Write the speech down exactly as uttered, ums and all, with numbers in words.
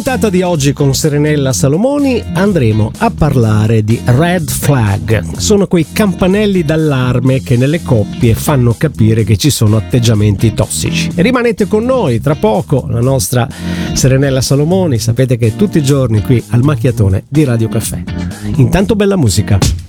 puntata di oggi con Serenella Salomoni andremo a parlare di red flag. Sono quei campanelli d'allarme che nelle coppie fanno capire che ci sono atteggiamenti tossici. E rimanete con noi, tra poco la nostra Serenella Salomoni, sapete che tutti i giorni qui al macchiatone di Radio Caffè. Intanto bella musica.